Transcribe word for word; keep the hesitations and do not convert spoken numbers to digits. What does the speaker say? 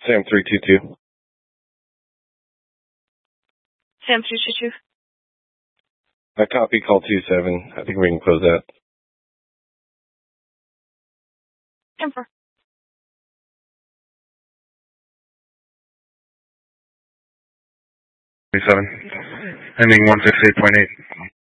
Sam three two two. Sam three two two. I copy call two seven. I think we can close that. Denver. Seven. Ending one six eight point eight.